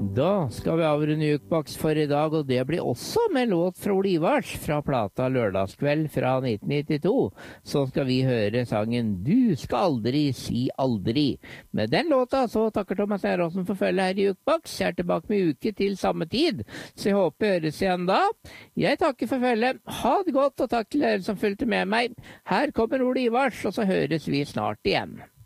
Da skal vi avrunde Jukebox for i dag, og det blir også med en låt fra Ole Ivars fra plata Lørdagskveld fra 1992. Så skal vi høre sangen Du skal aldri si aldri. Med den låta så takker Thomas Eråsen for følge her i Jukebox. Jeg er tilbake med uke til samme tid, så jeg håper vi høres igjen da. Jeg takker for følge. Ha det godt, og takk til dere som fulgte med meg. Her kommer Ole Ivars, og så høres vi snart igjen.